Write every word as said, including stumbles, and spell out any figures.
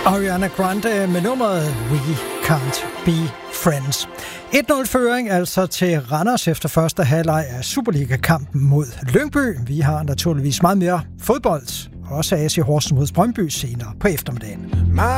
Ariana Grande med nummeret We Can't Be Friends. et nul-føring altså til Randers efter første halvleg af Superliga-kampen mod Lyngby. Vi har naturligvis meget mere fodbold, også A C Horsens mod Brøndby senere på eftermiddagen.